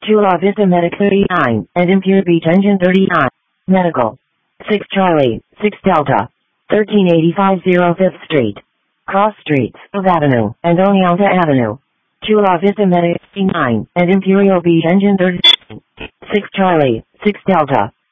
Chula Vista Medic 39, and Impure Beach Engine 39. Medical. 6 Charlie, 6 Delta. 1385 05th Street. Cross Streets of Avenue, and Oneonta Avenue. Chula Vista Medic 39, and Imperial Beach Engine 39. 6 Charlie, 6 Delta.